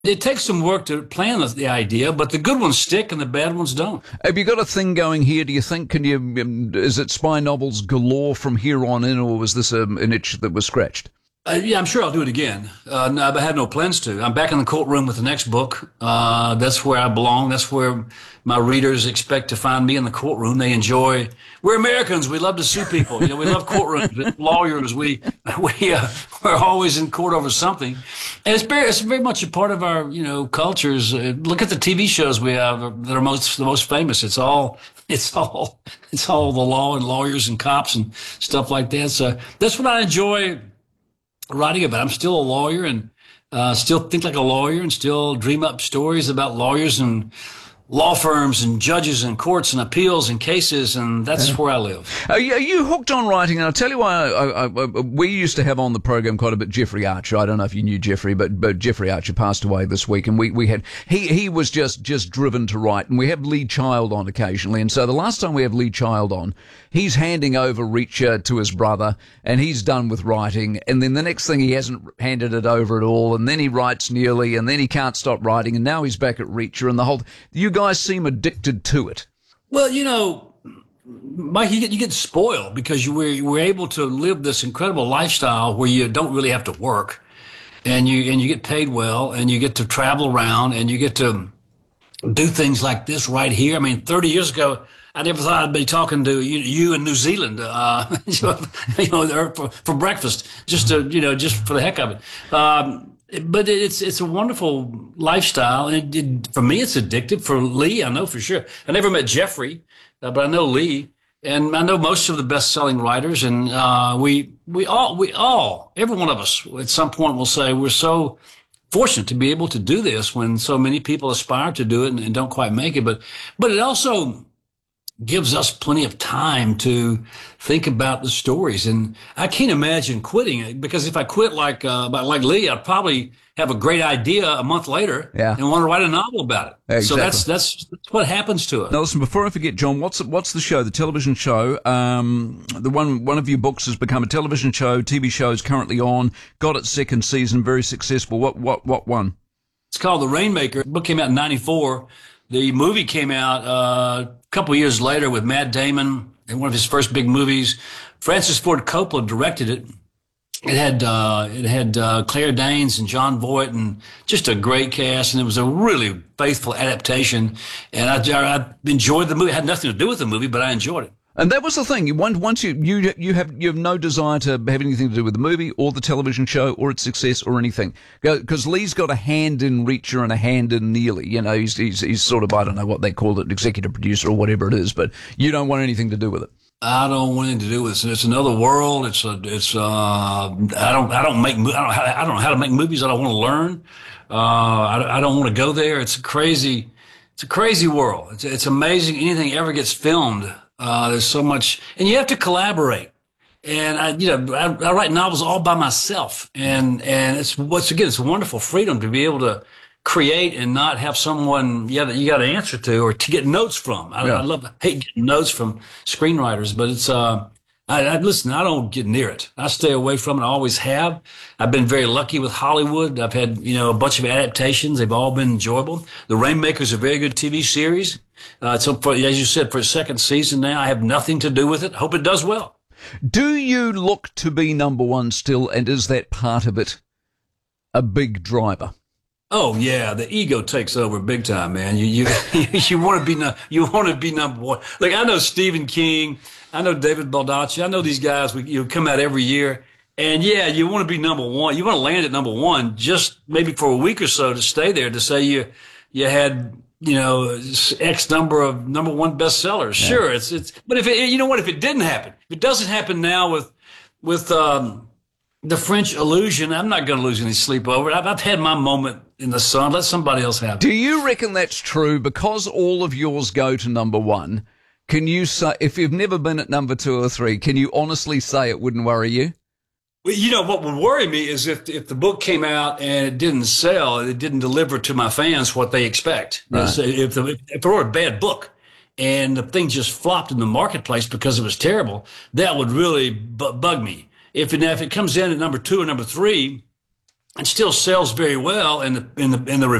It takes some work to plan the idea, but the good ones stick and the bad ones don't. Have you got a thing going here? Do you think? Can you? Is it spy novels galore from here on in, or was this an itch that was scratched? Yeah, I'm sure I'll do it again. No, I had no plans to. I'm back in the courtroom with the next book. That's where I belong. That's where my readers expect to find me in the courtroom. They enjoy. We're Americans. We love to sue people. We love courtrooms. Lawyers. We're always in court over something, and it's very much a part of our cultures. Look at the TV shows we have that are the most famous. It's all the law and lawyers and cops and stuff like that. So that's what I enjoy writing about. I'm still a lawyer and still think like a lawyer and still dream up stories about lawyers and law firms and judges and courts and appeals and cases, and that's where I live. Are you hooked on writing? And I'll tell you why. We used to have on the program quite a bit Jeffrey Archer. I don't know if you knew Jeffrey, but Jeffrey Archer passed away this week, and we had he was just driven to write. And we have Lee Child on occasionally, and so the last time we have Lee Child on, he's handing over Reacher to his brother, and he's done with writing, and then the next thing he hasn't handed it over at all, and then he writes nearly, and then he can't stop writing, and now he's back at Reacher, and the whole. You guys seem addicted to it. Well, Mike, you get spoiled because you were able to live this incredible lifestyle where you don't really have to work, and you get paid well, and you get to travel around, and you get to do things like this right here. I mean, 30 years ago, I never thought I'd be talking to you in New Zealand, for breakfast, just for the heck of it. But it's a wonderful lifestyle, and for me, it's addictive. For Lee, I know for sure. I never met Jeffrey, but I know Lee, and I know most of the best-selling writers, and we all, every one of us, at some point, will say we're so fortunate to be able to do this when so many people aspire to do it and don't quite make it. But it also gives us plenty of time to think about the stories. And I can't imagine quitting it, because if I quit like Lee, I'd probably have a great idea a month later and want to write a novel about it. Yeah, exactly. So that's what happens to us. Now listen, before I forget, John, what's the show, the television show? The one of your books has become a television show, TV show is currently on, got its second season, very successful. What one? It's called The Rainmaker. The book came out in 94. The movie came out a couple of years later with Matt Damon in one of his first big movies. Francis Ford Coppola directed it. It had Claire Danes and John Voight and just a great cast, and it was a really faithful adaptation. And I enjoyed the movie. It had nothing to do with the movie, but I enjoyed it. And that was the thing. Once you have no desire to have anything to do with the movie or the television show or its success or anything, because Lee's got a hand in Reacher and a hand in Neely. He's sort of, I don't know what they call it, executive producer or whatever it is, but you don't want anything to do with it. I don't want anything to do with it. It's another world. I don't know how to make movies. I don't want to learn. I don't want to go there. It's a crazy world. It's amazing. Anything ever gets filmed. There's so much, and you have to collaborate. And I write novels all by myself, and it's a wonderful freedom to be able to create and not have someone that you got to answer to or to get notes from. I hate getting notes from screenwriters, but it's listen. I don't get near it. I stay away from it. I always have. I've been very lucky with Hollywood. I've had a bunch of adaptations. They've all been enjoyable. The Rainmaker is a very good TV series. So as you said, for a second season now, I have nothing to do with it. Hope it does well. Do you look to be number one still, and is that part of it a big driver? Oh yeah, the ego takes over big time, man. You want to be number one. Like, I know Stephen King, I know David Baldacci, I know these guys. You come out every year, and you want to be number one. You want to land at number one, just maybe for a week or so to stay there, to say you had X number of number one bestsellers. Yeah. Sure, it's. But if it didn't happen, if it doesn't happen now with The French Illusion, I'm not going to lose any sleep over it. I've had my moment in the sun. Let somebody else have it. Do you reckon that's true? Because all of yours go to number one, can you say, if you've never been at number 2 or 3, can you honestly say it wouldn't worry you? Well, what would worry me is if the book came out and it didn't sell, it didn't deliver to my fans what they expect. Right. So if it were a bad book and the thing just flopped in the marketplace because it was terrible, that would really bug me. If it comes in at number 2 or number 3, and still sells very well in the